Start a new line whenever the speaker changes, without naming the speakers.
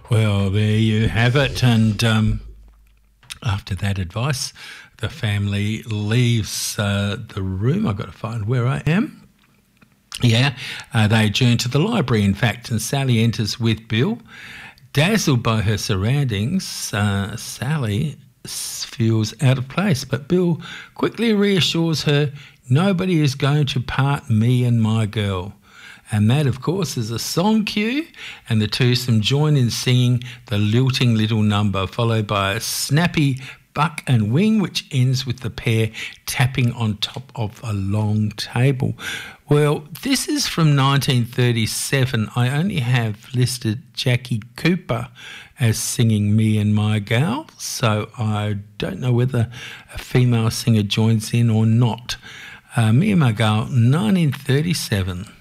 Well, there you have it. And after that advice, the family leaves the room. I've got to find where I am. Yeah, they adjourn to the library, in fact, and Sally enters with Bill. Dazzled by her surroundings, Sally feels out of place, but Bill quickly reassures her nobody is going to part me and my girl. And that, of course, is a song cue, and the twosome join in singing the lilting little number, followed by a snappy buck and wing, which ends with the pair tapping on top of a long table. Well, this is from 1937. I only have listed Jackie Cooper as singing Me and My Gal, so I don't know whether a female singer joins in or not. Me and My Gal, 1937.